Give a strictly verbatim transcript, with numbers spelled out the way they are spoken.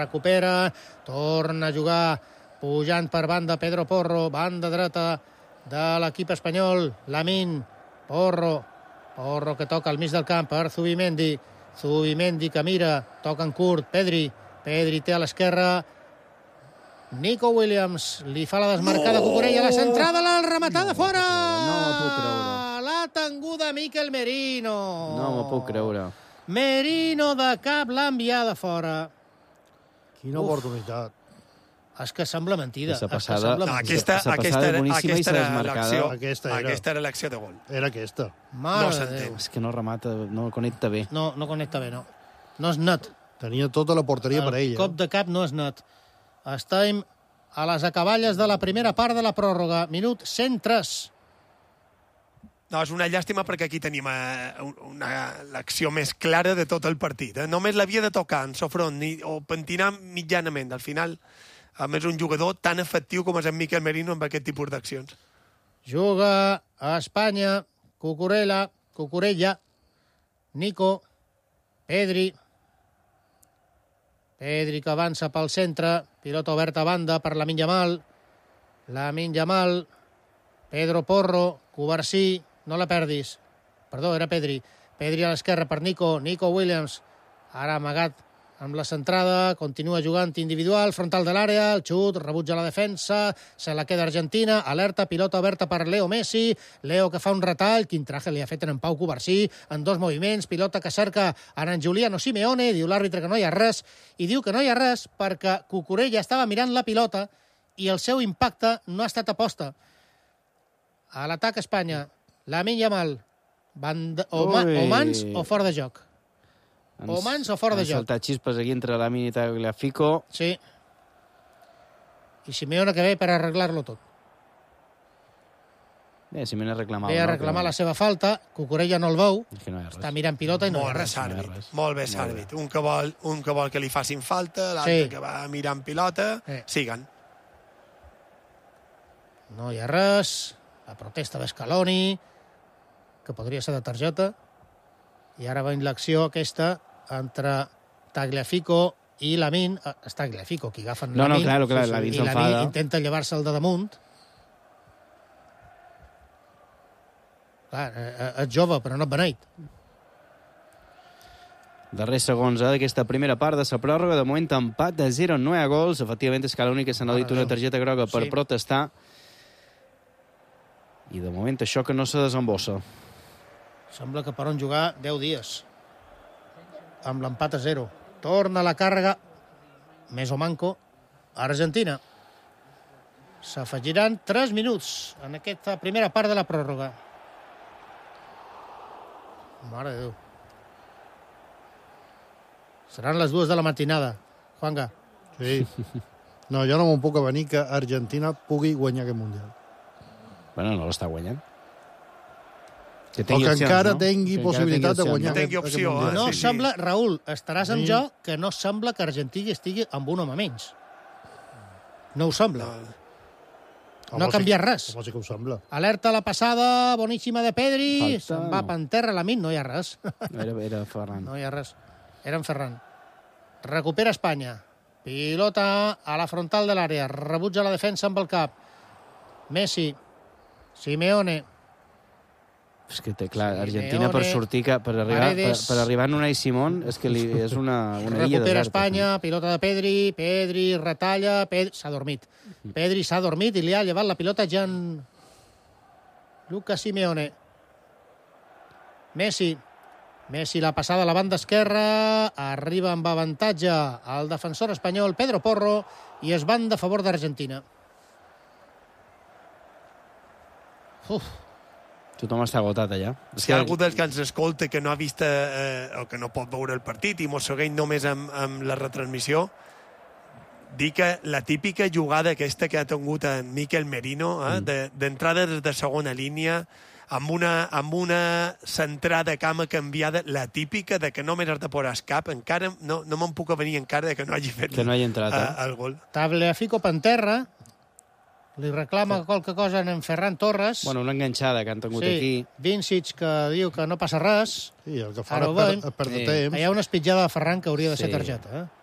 recupera, torna a jugar, pujant per banda Pedro Porro, banda dreta de l'equip espanyol, Lamine, Porro, Porro que toca al mig del camp per Zubimendi, Zubimendi que mira, toca en curt, Pedri, Pedri té a l'esquerra, Nico Williams, li fa la desmarcada a Cucurella, la centrada, la rematada fora! No m'ho puc creure. L'ha tenguda Mikel Merino. No m'ho puc creure. Merino de cap l'ha enviada fora. Quina oportunitat. És que sembla mentida. Aquesta és que passada- sembla No, mentida. aquesta, S'ha aquesta, passat era, boníssima i aquesta s'ha era desmarcada. l'acció. Aquesta era. Aquesta era l'acció de gol. Era aquesta. Mare no de s'entén. Déu. És que no remata, no connecta bé. No, no connecta bé, no. No és net. Tenia tota la porteria per ell. El cop de cap no és net. Estem a les acaballes de la primera part de la pròrroga. Minut cent tres. No, és una llàstima perquè aquí tenim eh, una, l'acció més clara de tot el partit. Eh? Només l'havia de tocar en sofront ni, o pentinar mitjanament. Al final, a més, un jugador tan efectiu com és en Mikel Merino amb aquest tipus d'accions. Juga a Espanya. Cucurella, Cucurella, Nico, Pedri. Pedri que avança pel centre. Pilota oberta a banda per Lamine Yamal. Lamine Yamal. Pedro Porro. Cubarsí. No la perdis. Perdó, era Pedri. Pedri a l'esquerra per Nico. Nico Williams. Ara amagat amb la centrada. Continua jugant individual. Frontal de l'àrea. El xut. Rebutja la defensa. Se la queda Argentina. Alerta. Pilota oberta per Leo Messi. Leo que fa un retall. Quin traje li ha fet en Pau Cubarsí. En dos moviments. Pilota que cerca en Giuliano Simeone. Diu l'àrbitre que no hi ha res. I diu que no hi ha res perquè Cucurella estava mirant la pilota i el seu impacte no ha estat aposta. A l'atac Espanya. Lamine Yamal. Banda, o, ma, o mans o fora de joc. O mans o fora de joc. Han saltat xispes aquí entre Lamine i Tagliafico. Sí. I Simeone que ve per arreglar-lo tot. Bé, Simeone reclamava. Ve a reclamar la seva falta. Cucurella no el veu. És que no hi ha res. Està mirant pilota i no hi Molt ha bé, res. Sàrbit. no hi ha res. Molt bé, Molt Sàrbit. Un que vol, un que vol que li facin falta, l'altre Sí. que va mirant pilota. Eh. Siguen. No hi ha res. La protesta d'Escaloni, que podria ser de targeta. I ara va l'acció aquesta entre Tagliafico i Lamine. Eh, És Tagliafico qui agafa en No, no, Lamine. claro, claro, I Lamine Lamine s'enfada. intenta llevar-se'l de damunt. Clar, eh, ets jove, però no et beneït. Darrers segons eh, d'aquesta primera part de la pròrroga. De moment, empat de zero, no hi ha gols. Efectivament, Scaloni que se n'ha dit una targeta groga per Sí. protestar. I de moment això que no se desembossa. Sembla que per on jugar deu dies. Amb l'empat a zero. Torna la càrrega, més o manco, a Argentina. S'afegiran tres minuts en aquesta primera part de la pròrroga. Mare de Déu. Seran les dues de la matinada, Juanga. Sí. No, jo no me'n puc avenir que Argentina pugui guanyar aquest Mundial. Bueno, no l'està guanyant. Que O que opcions, encara no? tingui Que encara possibilitat de opcions, guanyar no? Que tingui aquest, opció, aquest Mundial. No sí, sí. sembla, Raül, estaràs amb Sí. jo, que no sembla que Argentina estigui amb un home menys. No ho sembla. No. No ha canviat res. Home, sí que ho sembla. Alerta a la passada, boníssima de Pedri. Falta, Se'n va no. per terra la min, no hi ha res. Era, era Ferran. No hi ha res. Era en Ferran. Recupera Espanya. Pilota a la frontal de l'àrea. Rebutja la defensa amb el cap. Messi. Simeone. És que té, clar, Simeone, Argentina per sortir, que, per, arribar, per, Paredes. per arribar en Unai Simón és que li, és una, una illa Recupera deserta. Espanya. Pilota de Pedri. Pedri retalla. Pedri s'ha dormit. Pedri s'ha dormit i li ha llevat la pilota Gian Luca Simeone. Messi. Messi la passada a la banda esquerra. Arriba amb avantatge el defensor espanyol Pedro Porro i es van de favor d'Argentina. Uf. Tothom està agotat allà. És Si hi ha algú dels que ens escolta que no ha vist eh, o que no pot veure el partit i mos segueix només amb, amb la retransmissió, dir que la típica jugada aquesta que ha tingut en Mikel Merino, eh, mm. d'entrada de, des de segona línia, amb una, amb una centrada cama canviada, la típica de que només has de posar el cap, encara no, no me'n puc avenir encara de que no hagi fet Que no hagi entrat, eh? el gol. Tagliafico per terra. Li reclama qualque cosa en Ferran Torres. Bueno, una enganxada que han tingut sí, aquí. Vincic que diu que no passa res. Sí, el que fa Ara és ho per, veiem. és perdre Sí. temps. Hi ha una espitjada de Ferran que hauria de ser Sí. targeta. Eh?